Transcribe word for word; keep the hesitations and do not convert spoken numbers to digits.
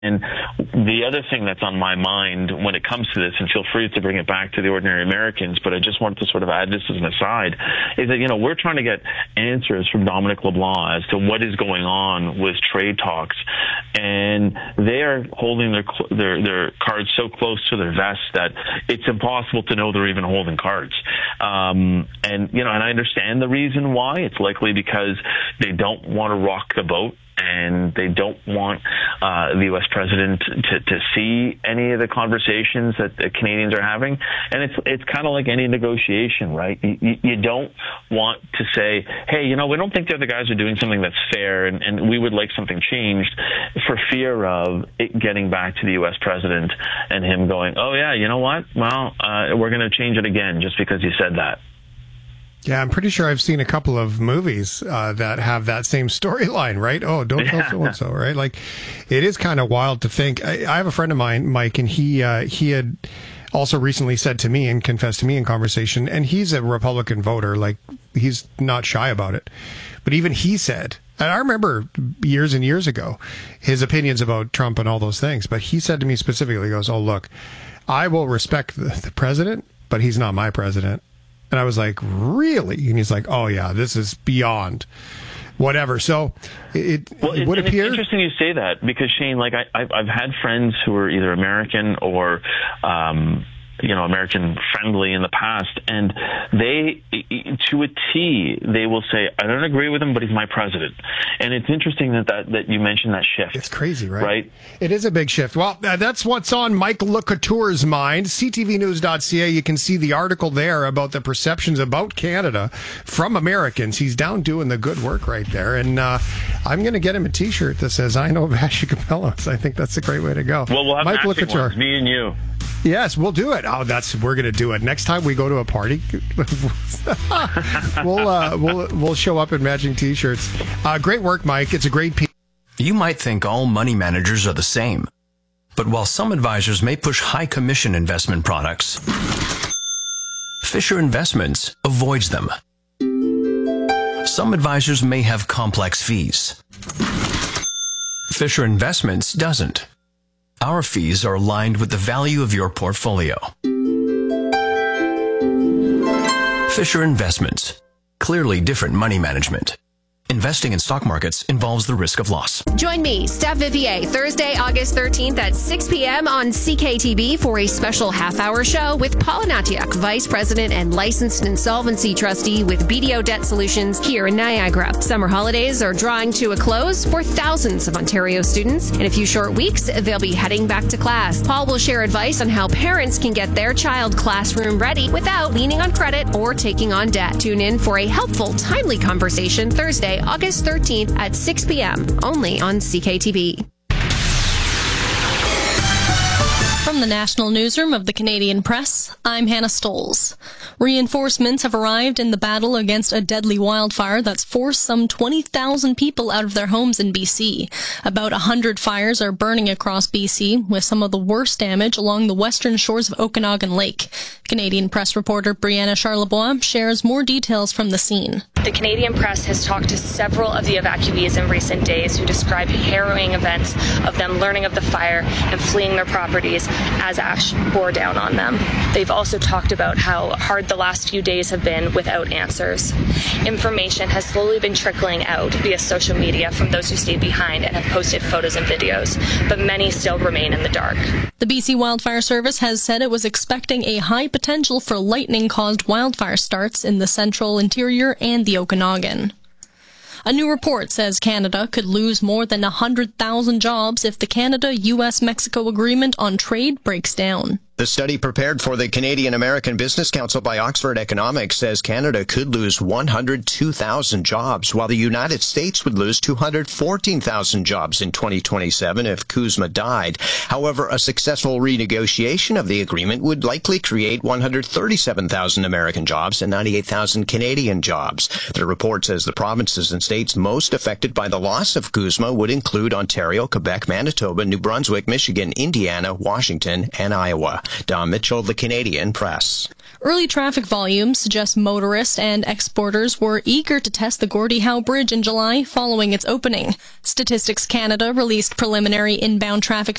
And the other thing that's on my mind when it comes to this, and feel free to bring it back to the ordinary Americans, but I just wanted to sort of add this as an aside, is that, you know, we're trying to get answers from Dominic LeBlanc as to what is going on with trade talks. And they are holding their, their, their cards so close to their vest that it's impossible to know they're even holding cards. Um, and, you know, and I understand the reason why. It's likely because they don't want to rock the boat, and they don't want uh, the U S president to, to see any of the conversations that the Canadians are having. And it's it's kind of like any negotiation, right? You, you don't want to say, hey, you know, we don't think the other guys are doing something that's fair, and, and we would like something changed, for fear of it getting back to the U S president and him going, oh, yeah, you know what? Well, uh, we're going to change it again just because you said that. Yeah, I'm pretty sure I've seen a couple of movies uh, that have that same storyline, right? Oh, don't tell so-and-so, right? Like, it is kind of wild to think. I, I have a friend of mine, Mike, and he uh, he had also recently said to me and confessed to me in conversation, and he's a Republican voter. Like, he's not shy about it. But even he said, and I remember years and years ago, his opinions about Trump and all those things, but he said to me specifically, he goes, oh, look, I will respect the, the president, but he's not my president. And I was like, really? And he's like, oh, yeah, this is beyond whatever. So it, well, it would and appear. It's interesting you say that, because, Shane, like I, I've, I've had friends who are either American or, um, you know, American friendly in the past, and they, to a T, they will say, I don't agree with him, but he's my president. And it's interesting that, that, that you mentioned that shift. It's crazy, right? Right? It is a big shift. Well, uh, that's what's on Mike LeCouture's mind. C T V news dot C A, you can see the article there about the perceptions about Canada from Americans. He's down doing the good work right there. And uh, I'm going to get him a T-shirt that says, I know Vassy Kapelos. I think that's a great way to go. Well, we'll have Mike LeCouture. Ones, me and you. Yes, we'll do it. Oh, that's we're going to do it. Next time we go to a party, we'll uh, we'll we'll show up in matching T-shirts. Uh, great work, Mike. It's a great piece. You might think all money managers are the same, but while some advisors may push high commission investment products, Fisher Investments avoids them. Some advisors may have complex fees. Fisher Investments doesn't. Our fees are aligned with the value of your portfolio. Fisher Investments. Clearly different money management. Investing in stock markets involves the risk of loss. Join me, Steph Vivier, Thursday, August thirteenth at six p.m. on C K T V for a special half-hour show with Paula Natiuk, Vice President and Licensed Insolvency Trustee with B D O Debt Solutions here in Niagara. Summer holidays are drawing to a close for thousands of Ontario students. In a few short weeks, they'll be heading back to class. Paul will share advice on how parents can get their child classroom ready without leaning on credit or taking on debt. Tune in for a helpful, timely conversation Thursday, August thirteenth at six p.m. only on C K T V. From the National Newsroom of the Canadian Press, I'm Hannah Stoles. Reinforcements have arrived in the battle against a deadly wildfire that's forced some twenty thousand people out of their homes in B C. About one hundred fires are burning across B C, with some of the worst damage along the western shores of Okanagan Lake. Canadian Press reporter Brianna Charlebois shares more details from the scene. The Canadian Press has talked to several of the evacuees in recent days who describe harrowing events of them learning of the fire and fleeing their properties as ash bore down on them. They've also talked about how hard the last few days have been without answers. Information has slowly been trickling out via social media from those who stayed behind and have posted photos and videos, but many still remain in the dark. The B C Wildfire Service has said it was expecting a high potential for lightning-caused wildfire starts in the central interior and the Okanagan. A new report says Canada could lose more than one hundred thousand jobs if the Canada-U S Mexico agreement on trade breaks down. The study prepared for the Canadian-American Business Council by Oxford Economics says Canada could lose one hundred two thousand jobs, while the United States would lose two hundred fourteen thousand jobs in twenty twenty-seven if CUSMA died. However, a successful renegotiation of the agreement would likely create one hundred thirty-seven thousand American jobs and ninety-eight thousand Canadian jobs. The report says the provinces and states most affected by the loss of CUSMA would include Ontario, Quebec, Manitoba, New Brunswick, Michigan, Indiana, Washington, and Iowa. Don Mitchell, the Canadian Press. Early traffic volumes suggest motorists and exporters were eager to test the Gordie Howe Bridge in July following its opening. Statistics Canada released preliminary inbound traffic